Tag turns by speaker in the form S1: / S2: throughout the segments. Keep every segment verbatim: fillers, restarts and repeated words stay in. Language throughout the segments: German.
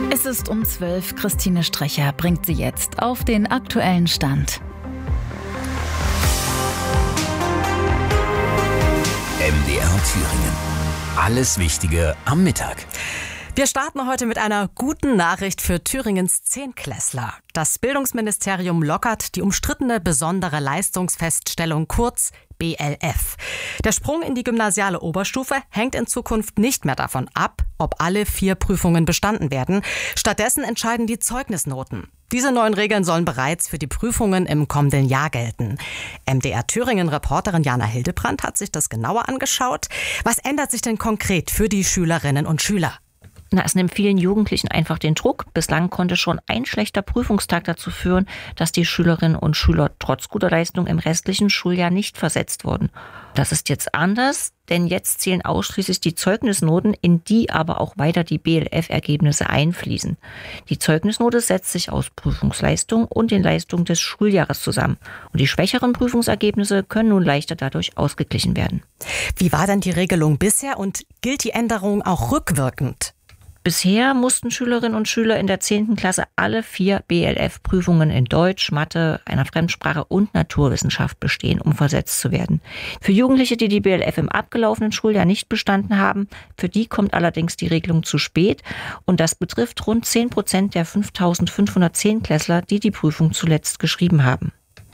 S1: Es ist um zwölf. Christine Strecher bringt Sie jetzt auf den aktuellen Stand.
S2: M D R Thüringen. Alles Wichtige am Mittag.
S3: Wir starten heute mit einer guten Nachricht für Thüringens Zehntklässler. Das Bildungsministerium lockert die umstrittene besondere Leistungsfeststellung, kurz B L F. Der Sprung in die gymnasiale Oberstufe hängt in Zukunft nicht mehr davon ab, ob alle vier Prüfungen bestanden werden. Stattdessen entscheiden die Zeugnisnoten. Diese neuen Regeln sollen bereits für die Prüfungen im kommenden Jahr gelten. M D R Thüringen-Reporterin Jana Hildebrandt hat sich das genauer angeschaut. Was ändert sich denn konkret für die Schülerinnen und Schüler?
S4: Na, es nimmt vielen Jugendlichen einfach den Druck. Bislang konnte schon ein schlechter Prüfungstag dazu führen, dass die Schülerinnen und Schüler trotz guter Leistung im restlichen Schuljahr nicht versetzt wurden. Das ist jetzt anders, denn jetzt zählen ausschließlich die Zeugnisnoten, in die aber auch weiter die B L F-Ergebnisse einfließen. Die Zeugnisnote setzt sich aus Prüfungsleistung und den Leistungen des Schuljahres zusammen. Und die schwächeren Prüfungsergebnisse können nun leichter dadurch ausgeglichen werden.
S3: Wie war denn die Regelung bisher und gilt die Änderung auch rückwirkend?
S4: Bisher mussten Schülerinnen und Schüler in der zehnten Klasse alle vier B L F-Prüfungen in Deutsch, Mathe, einer Fremdsprache und Naturwissenschaft bestehen, um versetzt zu werden. Für Jugendliche, die die B L F im abgelaufenen Schuljahr nicht bestanden haben, für die kommt allerdings die Regelung zu spät. Und das betrifft rund zehn Prozent der fünftausendfünfhundert Zehntklässler, die die Prüfung zuletzt geschrieben haben.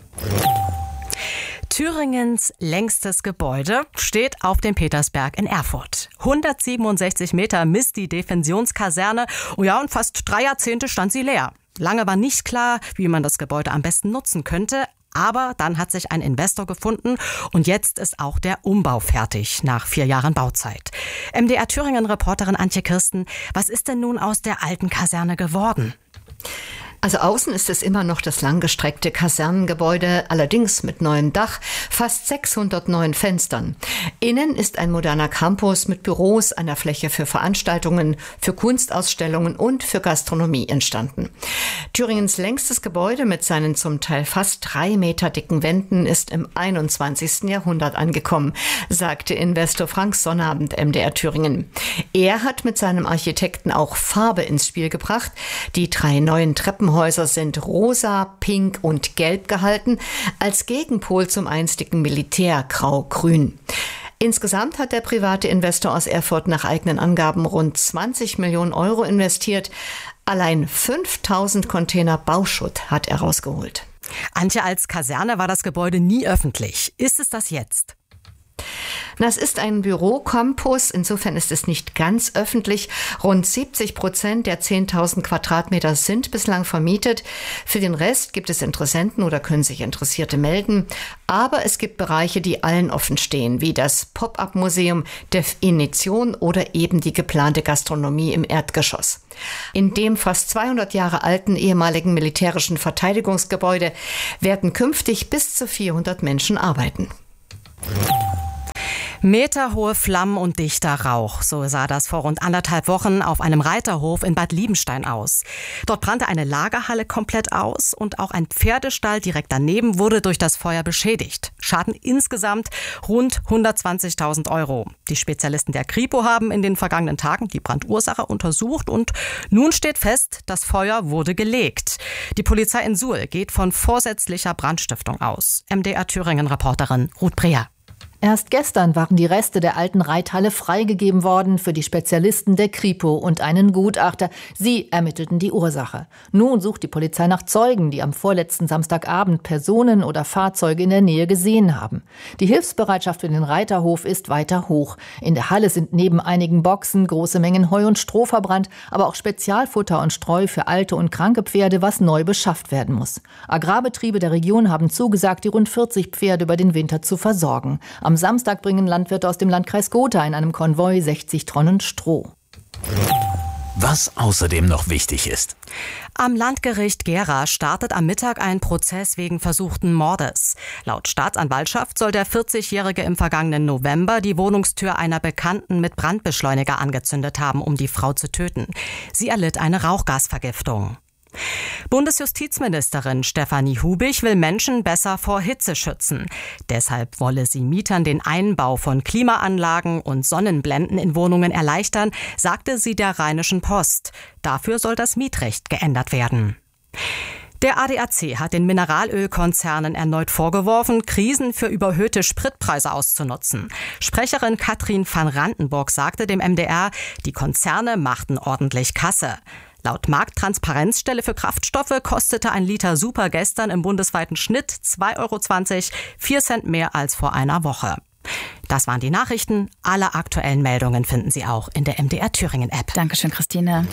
S3: Thüringens längstes Gebäude steht auf dem Petersberg in Erfurt. hundertsiebenundsechzig Meter misst die Defensionskaserne. Oh ja, und fast drei Jahrzehnte stand sie leer. Lange war nicht klar, wie man das Gebäude am besten nutzen könnte. Aber dann hat sich ein Investor gefunden und jetzt ist auch der Umbau fertig nach vier Jahren Bauzeit. M D R Thüringen-Reporterin Antje Kirsten, was ist denn nun aus der alten Kaserne geworden?
S5: Also außen ist es immer noch das langgestreckte Kasernengebäude, allerdings mit neuem Dach, fast sechshundert neuen Fenstern. Innen ist ein moderner Campus mit Büros, einer Fläche für Veranstaltungen, für Kunstausstellungen und für Gastronomie entstanden. Thüringens längstes Gebäude mit seinen zum Teil fast drei Meter dicken Wänden ist im einundzwanzigsten Jahrhundert angekommen, sagte Investor Frank Sonnabend M D R Thüringen. Er hat mit seinem Architekten auch Farbe ins Spiel gebracht. Die drei neuen Treppenhäuser Häuser sind rosa, pink und gelb gehalten, als Gegenpol zum einstigen Militär grau-grün. Insgesamt hat der private Investor aus Erfurt nach eigenen Angaben rund zwanzig Millionen Euro investiert. Allein fünftausend Container Bauschutt hat er rausgeholt.
S3: Antje, als Kaserne war das Gebäude nie öffentlich. Ist es das jetzt?
S5: Das ist ein Bürocampus, insofern ist es nicht ganz öffentlich. Rund siebzig Prozent der zehntausend Quadratmeter sind bislang vermietet. Für den Rest gibt es Interessenten oder können sich Interessierte melden. Aber es gibt Bereiche, die allen offen stehen, wie das Pop-up-Museum, Definition oder eben die geplante Gastronomie im Erdgeschoss. In dem fast zweihundert Jahre alten ehemaligen militärischen Verteidigungsgebäude werden künftig bis zu vierhundert Menschen arbeiten.
S3: Meterhohe Flammen und dichter Rauch. So sah das vor rund anderthalb Wochen auf einem Reiterhof in Bad Liebenstein aus. Dort brannte eine Lagerhalle komplett aus und auch ein Pferdestall direkt daneben wurde durch das Feuer beschädigt. Schaden insgesamt rund hundertzwanzigtausend Euro. Die Spezialisten der Kripo haben in den vergangenen Tagen die Brandursache untersucht und nun steht fest, das Feuer wurde gelegt. Die Polizei in Suhl geht von vorsätzlicher Brandstiftung aus. M D R Thüringen-Reporterin Ruth Breher.
S6: Erst gestern waren die Reste der alten Reithalle freigegeben worden für die Spezialisten der Kripo und einen Gutachter. Sie ermittelten die Ursache. Nun sucht die Polizei nach Zeugen, die am vorletzten Samstagabend Personen oder Fahrzeuge in der Nähe gesehen haben. Die Hilfsbereitschaft für den Reiterhof ist weiter hoch. In der Halle sind neben einigen Boxen große Mengen Heu und Stroh verbrannt, aber auch Spezialfutter und Streu für alte und kranke Pferde, was neu beschafft werden muss. Agrarbetriebe der Region haben zugesagt, die rund vierzig Pferde über den Winter zu versorgen. Am Samstag bringen Landwirte aus dem Landkreis Gotha in einem Konvoi sechzig Tonnen Stroh.
S2: Was außerdem noch wichtig ist.
S3: Am Landgericht Gera startet am Mittag ein Prozess wegen versuchten Mordes. Laut Staatsanwaltschaft soll der vierzigjährige im vergangenen November die Wohnungstür einer Bekannten mit Brandbeschleuniger angezündet haben, um die Frau zu töten. Sie erlitt eine Rauchgasvergiftung. Bundesjustizministerin Stefanie Hubig will Menschen besser vor Hitze schützen. Deshalb wolle sie Mietern den Einbau von Klimaanlagen und Sonnenblenden in Wohnungen erleichtern, sagte sie der Rheinischen Post. Dafür soll das Mietrecht geändert werden. Der A D A C hat den Mineralölkonzernen erneut vorgeworfen, Krisen für überhöhte Spritpreise auszunutzen. Sprecherin Katrin van Randenburg sagte dem M D R, die Konzerne machten ordentlich Kasse. Laut Markttransparenzstelle für Kraftstoffe kostete ein Liter Super gestern im bundesweiten Schnitt zwei Euro zwanzig, vier Cent mehr als vor einer Woche. Das waren die Nachrichten. Alle aktuellen Meldungen finden Sie auch in der M D R Thüringen App.
S1: Dankeschön, Christine.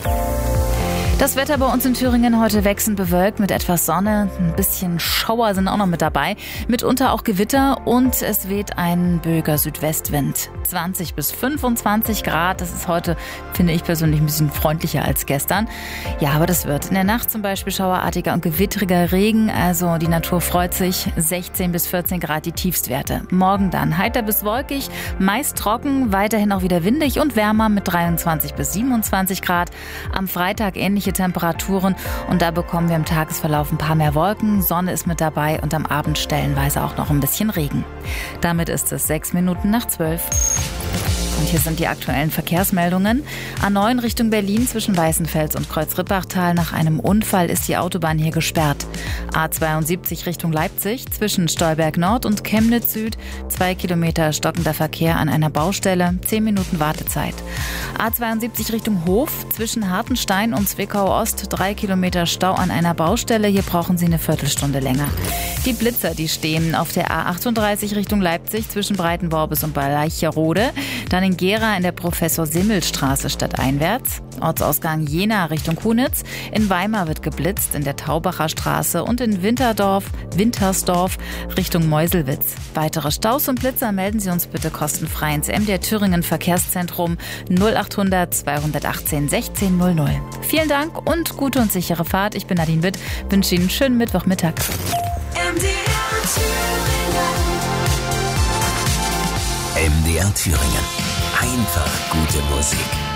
S1: Das Wetter bei uns in Thüringen heute wechselnd bewölkt mit etwas Sonne. Ein bisschen Schauer sind auch noch mit dabei. Mitunter auch Gewitter und es weht ein böiger Südwestwind. zwanzig bis fünfundzwanzig Grad. Das ist heute, finde ich persönlich, ein bisschen freundlicher als gestern. Ja, aber das wird in der Nacht zum Beispiel schauerartiger und gewittriger Regen. Also die Natur freut sich. sechzehn bis vierzehn Grad die Tiefstwerte. Morgen dann heiter bis wolkig, meist trocken, weiterhin auch wieder windig und wärmer mit dreiundzwanzig bis siebenundzwanzig Grad. Am Freitag ähnliche Temperaturen und da bekommen wir im Tagesverlauf ein paar mehr Wolken, Sonne ist mit dabei und am Abend stellenweise auch noch ein bisschen Regen. Damit ist es sechs Minuten nach zwölf. Und hier sind die aktuellen Verkehrsmeldungen. A neun Richtung Berlin zwischen Weißenfels und Kreuz-Rippachtal. Nach einem Unfall ist die Autobahn hier gesperrt. A zweiundsiebzig Richtung Leipzig zwischen Stolberg Nord und Chemnitz Süd. Zwei Kilometer stockender Verkehr an einer Baustelle. Zehn Minuten Wartezeit. A zweiundsiebzig Richtung Hof zwischen Hartenstein und Zwickau Ost. Drei Kilometer Stau an einer Baustelle. Hier brauchen Sie eine Viertelstunde länger. Die Blitzer, die stehen auf der A achtunddreißig Richtung Leipzig zwischen Breitenworbis und Balaicherode. Dann in Gera in der Professor-Simmel-Straße stadteinwärts. Ortsausgang Jena Richtung Kunitz. In Weimar wird geblitzt in der Taubacher Straße und in Winterdorf, Wintersdorf Richtung Meuselwitz. Weitere Staus und Blitzer melden Sie uns bitte kostenfrei ins M D R Thüringen Verkehrszentrum null achthundert zweihundertachtzehn sechzehn null null. Vielen Dank und gute und sichere Fahrt. Ich bin Nadine Witt, wünsche Ihnen einen schönen Mittwochmittag.
S2: M D R Thüringen. Einfach gute Musik.